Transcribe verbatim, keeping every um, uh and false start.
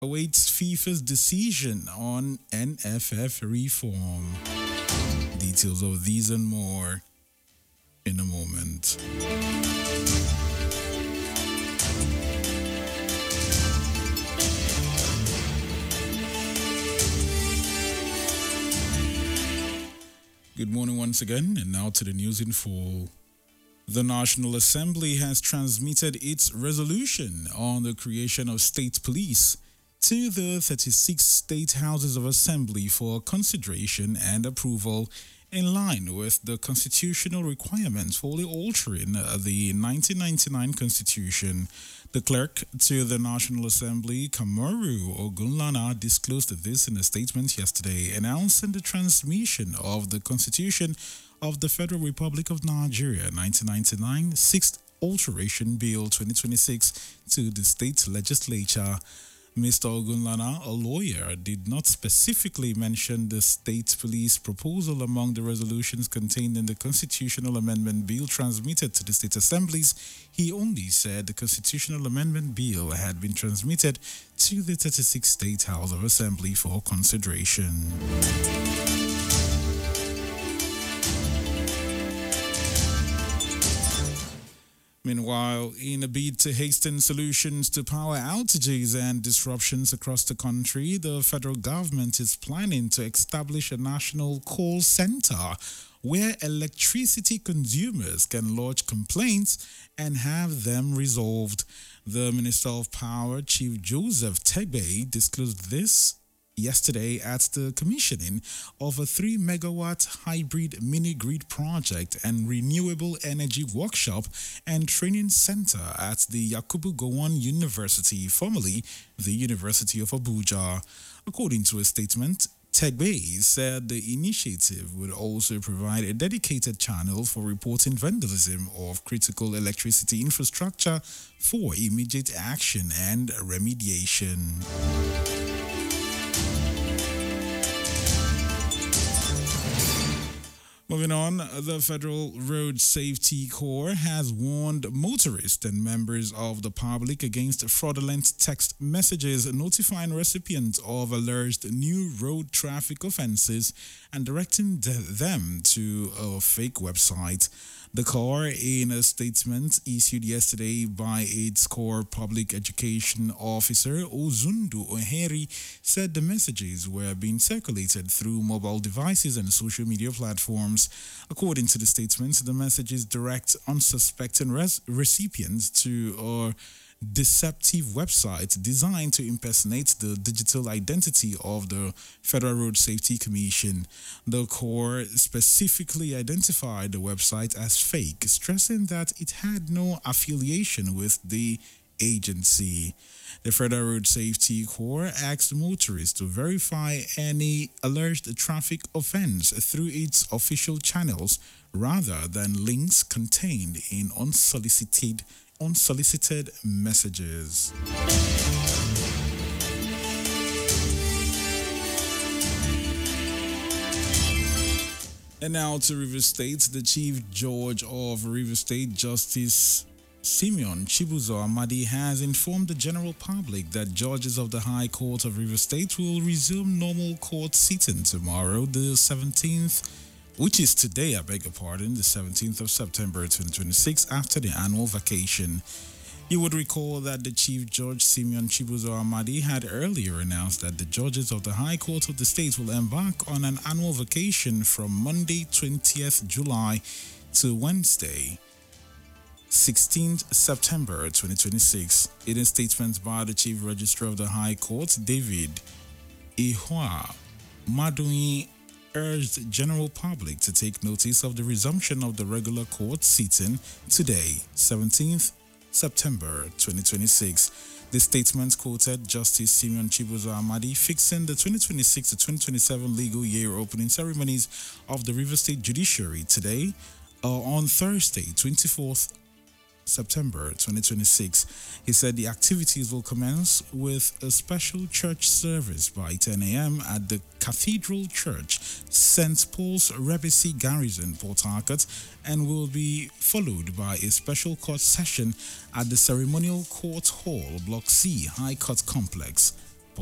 awaits FIFA's decision on N F F reform. Details of these and more in a moment. Good morning once again, and now to the news in full. The National Assembly has transmitted its resolution on the creation of state police to the thirty-six state houses of assembly for consideration and approval in line with the constitutional requirements for the altering the nineteen ninety-nine Constitution. The clerk to the National Assembly, Kamaru Ogunlana, disclosed this in a statement yesterday, announcing the transmission of the Constitution of the Federal Republic of Nigeria nineteen ninety-nine Sixth Alteration Bill twenty twenty-six to the state legislature. Mister Ogunlana, a lawyer, did not specifically mention the state police proposal among the resolutions contained in the constitutional amendment bill transmitted to the state assemblies. He only said the constitutional amendment bill had been transmitted to the thirty-six state House of Assembly for consideration. Meanwhile, in a bid to hasten solutions to power outages and disruptions across the country, the federal government is planning to establish a national call center where electricity consumers can lodge complaints and have them resolved. The Minister of Power, Chief Joseph Tegbe, disclosed this yesterday at the commissioning of a three megawatt hybrid mini grid project and renewable energy workshop and training center at the Yakubu Gowon University, formerly the University of Abuja. According to a statement, Tegbe said the initiative would also provide a dedicated channel for reporting vandalism of critical electricity infrastructure for immediate action and remediation. Moving on, the Federal Road Safety Corps has warned motorists and members of the public against fraudulent text messages notifying recipients of alleged new road traffic offenses and directing them to a fake website. The Corps, in a statement issued yesterday by its Corps Public Education Officer, Ozundu Oheri, said the messages were being circulated through mobile devices and social media platforms. According to the statement, the messages direct unsuspecting res- recipients to a deceptive website designed to impersonate the digital identity of the Federal Road Safety Commission. The Corps specifically identified the website as fake, stressing that it had no affiliation with the agency. The Federal Road Safety Corps asked motorists to verify any alleged traffic offense through its official channels rather than links contained in unsolicited unsolicited messages. And now to River State. The Chief Judge of River State, Justice Simeon Chibuzo Amadi, has informed the general public that judges of the High Court of River State will resume normal court sitting tomorrow, the seventeenth, which is today, I beg your pardon, the seventeenth of September twenty twenty-six, after the annual vacation. You would recall that the Chief Judge Simeon Chibuzo Amadi had earlier announced that the judges of the High Court of the state will embark on an annual vacation from Monday, twentieth July to Wednesday, sixteenth September twenty twenty-six. In a statement by the Chief Registrar of the High Court, David Ihwa Madui, urged general public to take notice of the resumption of the regular court sitting today, seventeenth September twenty twenty-six. The statement quoted Justice Simeon Chibuzo Amadi, fixing the twenty twenty-six to twenty twenty-seven legal year opening ceremonies of the River State Judiciary today, uh, on Thursday, twenty-fourth September twenty twenty-six. He said the activities will commence with a special church service by ten a.m. at the Cathedral Church, Saint Paul's Rebisi Garrison, Port Harcourt, and will be followed by a special court session at the Ceremonial Court Hall, Block C, High Court Complex,